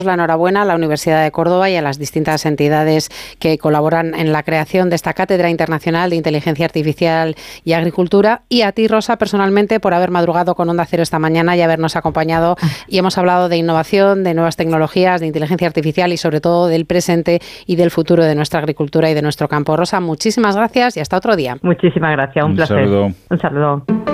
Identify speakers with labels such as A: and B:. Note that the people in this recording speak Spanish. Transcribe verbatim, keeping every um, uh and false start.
A: La enhorabuena a la Universidad de Córdoba y a las distintas entidades que colaboran en la creación de esta Cátedra Internacional de Inteligencia Artificial y Agricultura, y a ti, Rosa, personalmente, por haber madrugado con Onda Cero esta mañana y habernos acompañado, y hemos hablado de innovación, de nuevas tecnologías, de inteligencia artificial y sobre todo del presente y del futuro de nuestra agricultura y de nuestro campo. Rosa, muchísimas gracias y hasta otro día.
B: Muchísimas gracias, un, un placer.
C: Saludo.
B: Un saludo.